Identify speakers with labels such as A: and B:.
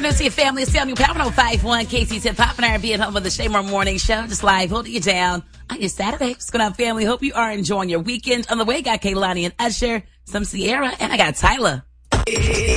A: afternoon to your family. It's Samuel Power 51 KC 10 Pop and R&B at home with the Shaymore Morning Show. Just live holding you down on your Saturday. What's going on, family? Hope you are enjoying your weekend. On the way, got Kaylani and Usher, some Sierra, and I got Tyler.